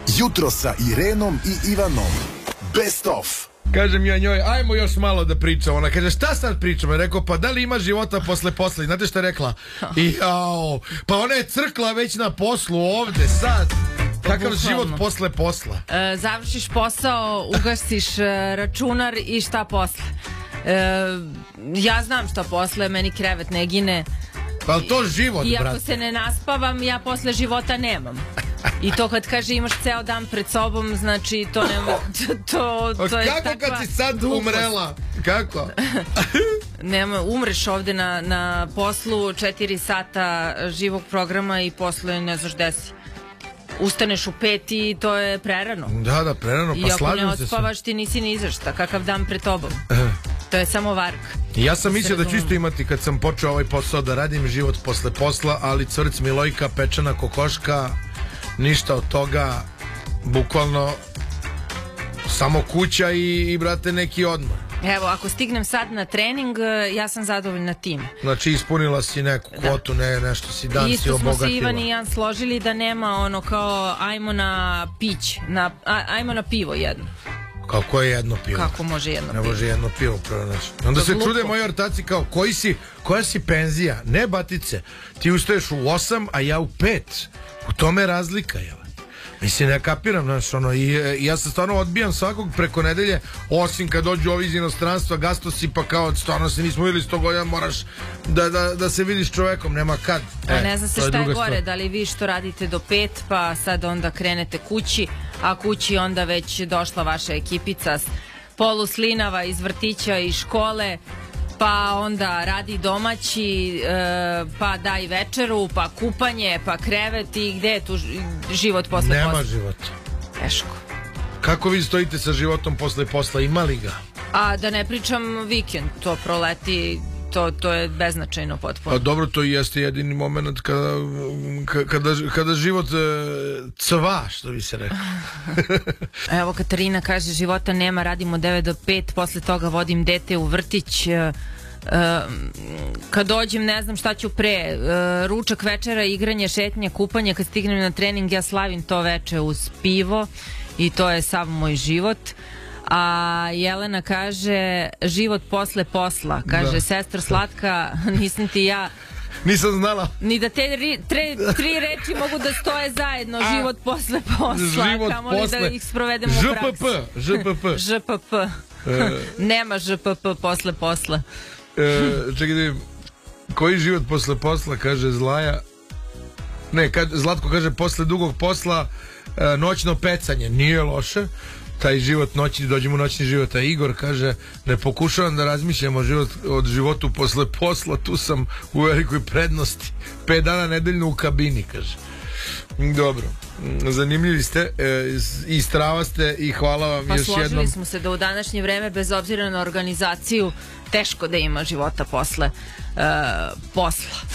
Jutro sa Irenom i Ivanom. Best of. Kažem ja njoj, ajmo još malo da pričamo. Ona kaže, šta sad pričamo? Ja rekao, pa da li ima života posle posla? I znate šta je rekla? Pa ona je crkla već na poslu ovde, sad. Kakav život posle posla? Završiš posao, ugasiš računar i šta posle? Ja znam šta posle, meni krevet ne gine. Pa to život, I brate. ako se ne naspavam, ja posle života nemam. I to kad kaže imaš ceo dan pred sobom, znači to nema... To je kako kad si sad glupost. umrela? Kako? Umreš ovde na poslu 4 sata živog programa i posle ne znaš gde si. Ustaneš u 5 i to je prerano. Da, prerano, pa slažem se. I ako ne odspavaš ti nisi ni izašta, kakav dan pred tobom. To je samo varka. Ja sam mislio da ću isto imati kad sam počeo ovaj posao da radim život posle posla, ali cvrc Milojka, pečena kokoška, ništa od toga, bukvalno samo kuća i brate neki odmor. Evo, ako stignem sad na trening, ja sam zadovoljna tim. Znači ispunila si neku kvotu, nešto si dan si obogatila. Isto smo se Ivan i Jan složili da nema ono kao ajmo na pić, ajmo na pivo jedno. Kako je jedno pivo? Kako može jedno pivo? Ne može jedno pivo pronaći. Onda se čude moji ortaci kao, koja si penzija? Ne, batice, ti ustaješ u 8, a ja u 5. U tome je razlika, jel? Mislim, ne kapiram, znaš, ono, i ja se stvarno odbijam svakog preko nedelje, osim kad dođu ovi iz inostranstva, gastosi, pa kao, stvarno se nismo vidjeli 100 godina, moraš da se vidiš čovekom, nema kad. A ne zna se šta je gore, da li vi što radite do 5, pa sad onda krenete kući, a kući onda već došla vaša ekipica poluslinava iz vrtića i škole, pa onda radi domaći, pa daj večeru, pa kupanje, pa krevet i gde je tu život posle posla? Nema života. Teško. Kako vi stojite sa životom posle posla? Ima li ga? A da ne pričam vikend, to proleti, to je beznačajno potpuno. A dobro, to jeste jedini moment kada život cva, što bi se rekao. Evo, Katarina kaže, života nema, radimo 9 do 5, posle toga vodim dete u vrtić, kad dođem ne znam šta ću pre, ručak, večera, igranje, šetnje, kupanje, kad stignem na trening ja slavim to veče uz pivo i to je sav moj život. A Jelena kaže, život posle posla. Kaže, sestra slatka, nisam ti ja... Nisam znala. Ni da te tri reči mogu da stoje zajedno, život posle posla. Život Kamo li posle... da ih sprovedemo u praksu. ŽPP. Nema ŽPP posle posla. Čekaj, koji život posle posla, kaže Zlaja. Ne, Zlatko kaže, posle dugog posla noćno pecanje. Nije loše. Taj život noćni, dođemo u noćni život. A Igor kaže, ne pokušavam da razmišljam o životu posle posla, tu sam u velikoj prednosti. 5 dana nedeljno u kabini, kaže. Dobro, zanimljivi ste i strava ste i hvala vam još jednom. Pa složili smo se da u današnje vreme, bez obzira na organizaciju, teško da ima života posle posla.